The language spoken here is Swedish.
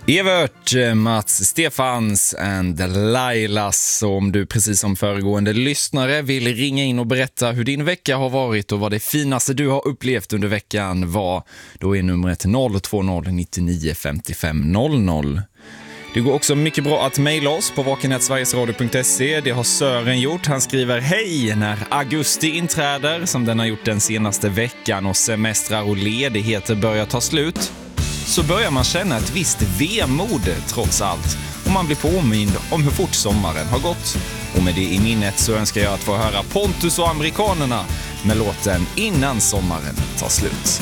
Evert, Mats, Stefans and Lailas. Om du precis som föregående lyssnare vill ringa in och berätta hur din vecka har varit och vad det finaste du har upplevt under veckan var, då är numret 020 99 55 00. Det går också mycket bra att mejla oss på vakenhetsverigesradio.se. Det har Sören gjort. Han skriver: hej, när augusti inträder, som den har gjort den senaste veckan, och semestrar och ledigheter börjar ta slut, så börjar man känna ett visst vemod trots allt. Och man blir påmind om hur fort sommaren har gått. Och med det i minnet så önskar jag att få höra Pontus och amerikanerna med låten Innan sommaren tar slut.